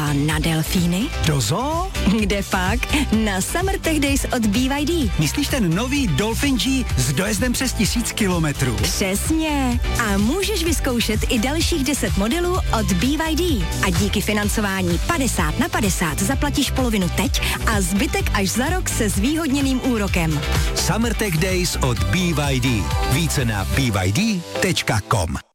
A na delfíny? Do zoo? Kde pak? Na Summer Tech Days od BYD. Myslíš ten nový Dolphin G s dojezdem přes 1000 kilometrů? Přesně. A můžeš vyzkoušet i dalších 10 modelů od BYD. A díky financování 50/50 zaplatíš polovinu teď a zbytek až za rok se zvýhodněným úrokem. Summer Tech Days od BYD. Více na byd.com.